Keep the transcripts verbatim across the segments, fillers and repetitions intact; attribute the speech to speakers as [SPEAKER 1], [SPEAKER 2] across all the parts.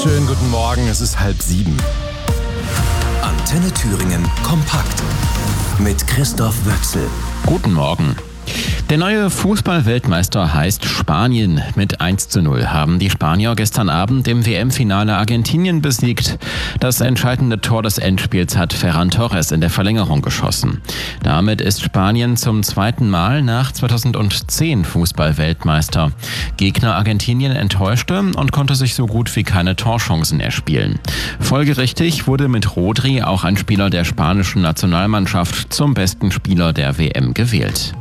[SPEAKER 1] Schönen guten Morgen, es ist halb sieben.
[SPEAKER 2] Antenne Thüringen kompakt mit Christoph Wöchsel.
[SPEAKER 3] Guten Morgen. Der neue Fußball-Weltmeister heißt Spanien. Mit eins zu null haben die Spanier gestern Abend im W M-Finale Argentinien besiegt. Das entscheidende Tor des Endspiels hat Ferran Torres in der Verlängerung geschossen. Damit ist Spanien zum zweiten Mal nach zweitausendzehn Fußball-Weltmeister. Gegner Argentinien enttäuschte und konnte sich so gut wie keine Torchancen erspielen. Folgerichtig wurde mit Rodri auch ein Spieler der spanischen Nationalmannschaft zum besten Spieler der W M gewählt.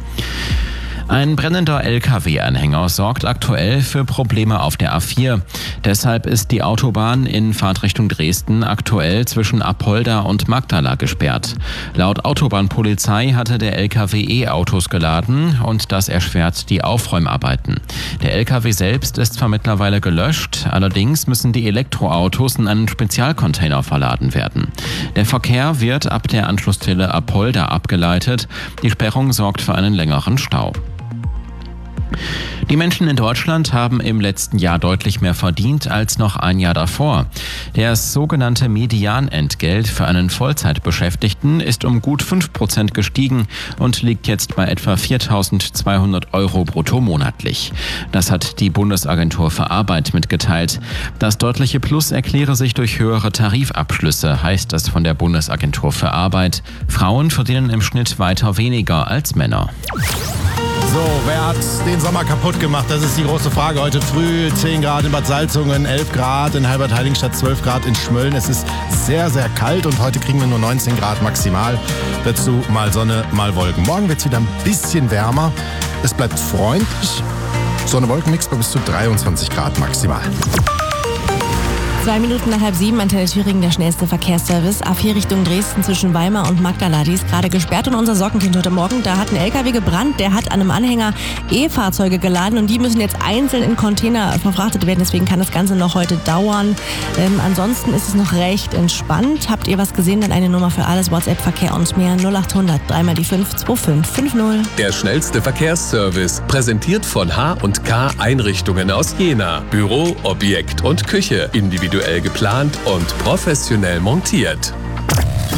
[SPEAKER 3] Ein brennender L K W-Anhänger sorgt aktuell für Probleme auf der A vier. Deshalb ist die Autobahn in Fahrtrichtung Dresden aktuell zwischen Apolda und Magdala gesperrt. Laut Autobahnpolizei hatte der L K W E-Autos geladen und das erschwert die Aufräumarbeiten. Der L K W selbst ist zwar mittlerweile gelöscht, allerdings müssen die Elektroautos in einen Spezialcontainer verladen werden. Der Verkehr wird ab der Anschlussstelle Apolda abgeleitet. Die Sperrung sorgt für einen längeren Stau. Die Menschen in Deutschland haben im letzten Jahr deutlich mehr verdient als noch ein Jahr davor. Das sogenannte Medianentgelt für einen Vollzeitbeschäftigten ist um gut fünf Prozent gestiegen und liegt jetzt bei etwa viertausendzweihundert Euro brutto monatlich. Das hat die Bundesagentur für Arbeit mitgeteilt. Das deutliche Plus erkläre sich durch höhere Tarifabschlüsse, heißt es von der Bundesagentur für Arbeit. Frauen verdienen im Schnitt weiter weniger als Männer.
[SPEAKER 1] So, wer hat den Sommer kaputt gemacht? Das ist die große Frage. Heute früh zehn Grad in Bad Salzungen, elf Grad in Halbertheiligenstadt, zwölf Grad in Schmölln. Es ist sehr, sehr kalt und heute kriegen wir nur neunzehn Grad maximal. Dazu mal Sonne, mal Wolken. Morgen wird es wieder ein bisschen wärmer. Es bleibt freundlich. Sonne-Wolken-Mix bei bis zu dreiundzwanzig Grad maximal.
[SPEAKER 4] Zwei Minuten nach halb sieben, Antenne Thüringen, der schnellste Verkehrsservice. A vier Richtung Dresden zwischen Weimar und Magdala. Die ist gerade gesperrt und unser Sorgenkind heute Morgen, da hat ein L K W gebrannt. Der hat an einem Anhänger E-Fahrzeuge geladen und die müssen jetzt einzeln in Container verfrachtet werden. Deswegen kann das Ganze noch heute dauern. Ähm, ansonsten ist es noch recht entspannt. Habt ihr was gesehen? Dann eine Nummer für alles. WhatsApp, Verkehr und mehr. null acht hundert, dreimal die fünf, zwei fünf fünf null.
[SPEAKER 2] Der schnellste Verkehrsservice, präsentiert von H und K Einrichtungen aus Jena. Büro, Objekt und Küche. Individuell geplant und professionell montiert.